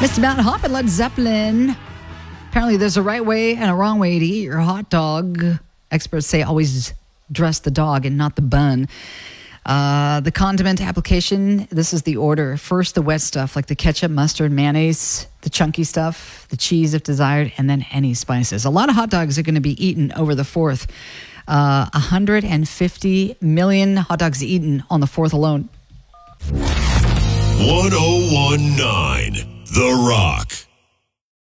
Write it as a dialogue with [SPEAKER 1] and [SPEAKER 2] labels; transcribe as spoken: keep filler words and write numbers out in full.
[SPEAKER 1] Mister Mountain Hop and Led Zeppelin. Apparently there's a right way and a wrong way to eat your hot dog. Experts say always dress the dog and not the bun. Uh, the condiment application, this is the order. First, the wet stuff like the ketchup, mustard, mayonnaise, the chunky stuff, the cheese if desired, and then any spices. A lot of hot dogs are going to be eaten over the fourth. Uh, one hundred fifty million hot dogs eaten on the fourth alone.
[SPEAKER 2] one oh one point nine The Rock.